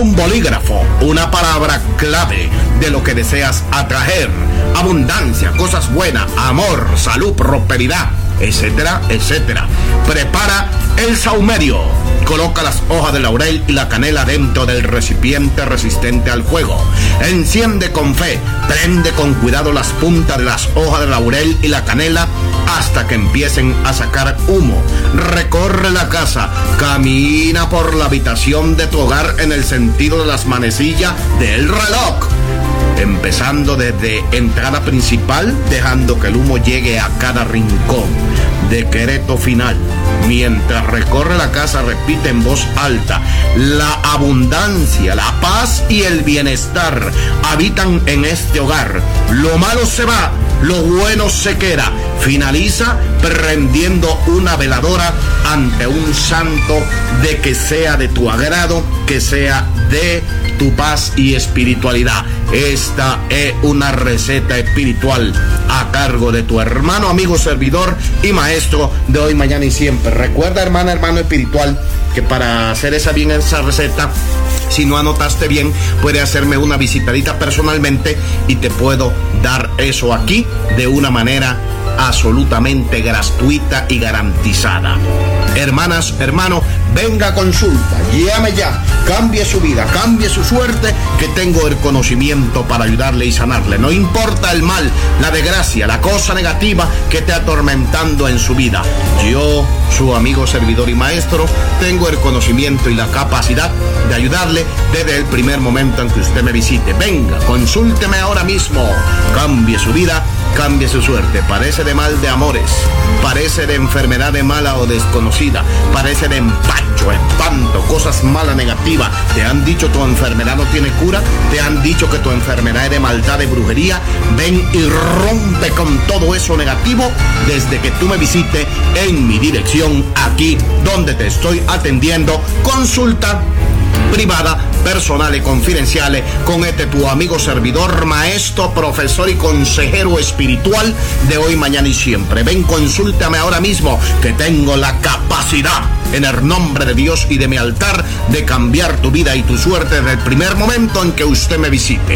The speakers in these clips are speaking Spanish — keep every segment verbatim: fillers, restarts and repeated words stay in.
un bolígrafo, una palabra clave de lo que deseas atraer: abundancia, cosas buenas, amor, salud, prosperidad, etcétera, etcétera. Prepara el saumerio. Coloca las hojas de laurel y la canela dentro del recipiente resistente al fuego. Enciende con fe, prende con cuidado las puntas de las hojas de laurel y la canela hasta que empiecen a sacar humo. Recorre la casa, camina por la habitación de tu hogar en el sentido de las manecillas del reloj, empezando desde entrada principal, dejando que el humo llegue a cada rincón. Decreto final. Mientras recorre la casa, repite en voz alta: la abundancia, la paz y el bienestar habitan en este hogar. Lo malo se va, lo bueno se queda. Finaliza prendiendo una veladora ante un santo de que sea de tu agrado, que sea de tu paz y espiritualidad. Esta es una receta espiritual a cargo de tu hermano, amigo, servidor y maestro de hoy, mañana y siempre. Recuerda, hermana, hermano espiritual, que para hacer esa bien esa receta, si no anotaste bien, puede hacerme una visitadita personalmente y te puedo dar eso aquí de una manera absolutamente gratuita y garantizada. Hermanas, hermanos, venga a consulta, llame ya, cambie su vida, cambie su suerte, que tengo el conocimiento para ayudarle y sanarle. No importa el mal, la desgracia, la cosa negativa que esté atormentando en su vida. Yo, su amigo, servidor y maestro, tengo el conocimiento y la capacidad de ayudarle desde el primer momento en que usted me visite. Venga, consúlteme ahora mismo, cambie su vida, cambie su suerte. Parece de mal de amores, parece de enfermedad de mala o desconocida, parece de empacho, espanto, cosas malas, negativas. Te han dicho tu enfermedad no tiene cura, te han dicho que tu enfermedad es de maldad, de brujería. Ven y rompe con todo eso negativo desde que tú me visites en mi dirección, aquí donde te estoy atendiendo. Consulta privada, personales, confidenciales, con este tu amigo servidor, maestro, profesor y consejero espiritual de hoy, mañana y siempre. Ven, consúltame ahora mismo, que tengo la capacidad, en el nombre de Dios y de mi altar, de cambiar tu vida y tu suerte desde el primer momento en que usted me visite.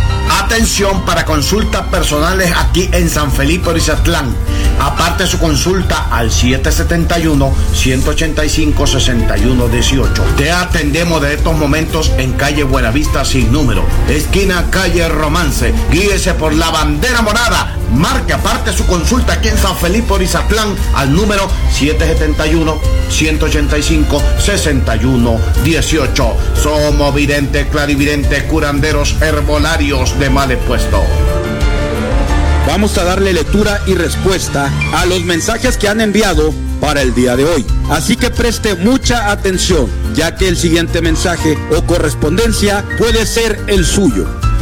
Atención para consultas personales aquí en San Felipe Orizatlán. Aparte su consulta al siete siete uno, uno ocho cinco, seis uno uno ocho. Te atendemos de estos momentos en calle Buenavista sin número, esquina calle Romance. Guíese por la bandera morada. Marque aparte su consulta aquí en San Felipe Orizatlán al número siete siete uno, uno ocho cinco, seis uno uno ocho. Somos videntes, clarividentes, curanderos, herbolarios de males puestos. Vamos a darle lectura y respuesta a los mensajes que han enviado para el día de hoy. Así que preste mucha atención, ya que el siguiente mensaje o correspondencia puede ser el suyo.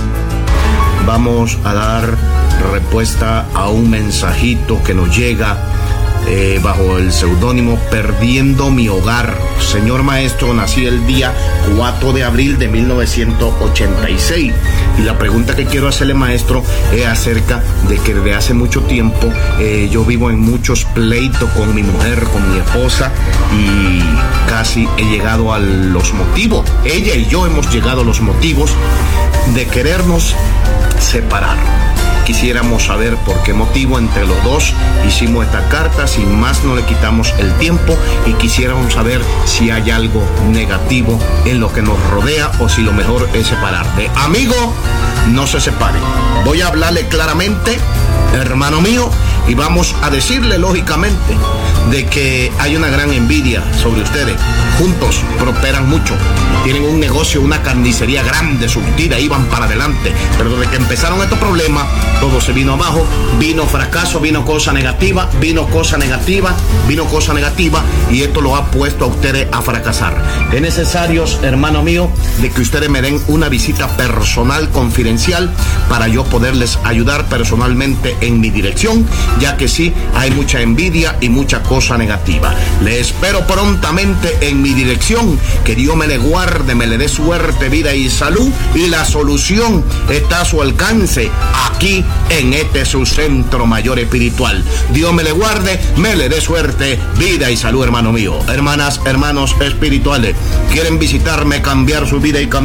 Vamos a dar respuesta a un mensajito que nos llega eh, bajo el seudónimo Perdiendo mi Hogar. Señor maestro, nací el día cuatro de abril de mil novecientos ochenta y seis. Y la pregunta que quiero hacerle, maestro, es acerca de que desde hace mucho tiempo eh, yo vivo en muchos pleitos con mi mujer, con mi esposa, y casi he llegado a los motivos, ella y yo hemos llegado a los motivos de querernos separar. Quisiéramos saber por qué motivo entre los dos hicimos esta carta, sin más no le quitamos el tiempo, y quisiéramos saber si hay algo negativo en lo que nos rodea o si lo mejor es separar. De amigo, no se separen. Voy a hablarle claramente, hermano mío, y vamos a decirle lógicamente de que hay una gran envidia sobre ustedes. Juntos prosperan mucho, tienen un negocio, una carnicería grande, surtida, iban para adelante, pero desde que empezaron estos problemas, todo se vino abajo, vino fracaso, vino cosa negativa, vino cosa negativa, vino cosa negativa, y esto lo ha puesto a ustedes a fracasar. Es necesario, hermano mío, de que ustedes me den una visita personal, confidencial, para yo poderles ayudar personalmente en mi dirección, ya que sí, hay mucha envidia y mucha cosa negativa. Le espero prontamente en mi dirección. Que Dios me le guarde, me le dé suerte, vida y salud, y la solución está a su alcance aquí en este su centro mayor espiritual. Dios me le guarde, me le dé suerte, vida y salud, hermano mío. Hermanas, hermanos espirituales, quieren visitarme, cambiar su vida y cambiar